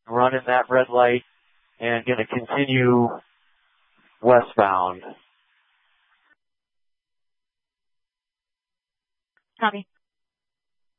running that red light and going to continue westbound. Copy.